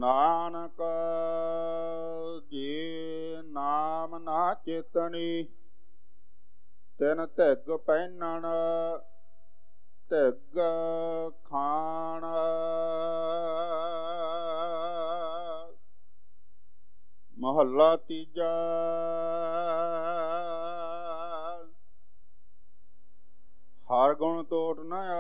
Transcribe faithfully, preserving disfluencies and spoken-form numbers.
ਨਾਨਕ ਜੀ ਨਾਮ ਨਾ ਚੇਤਨੀ, ਤਿਨ ਧਿਗ ਪਹਿਨਣ ਧਿਗ ਖਾਣ। ਮਹੱਲਾ ਤੀਜਾ। ਹਰ ਗੁਣ ਤੋਟ ਨ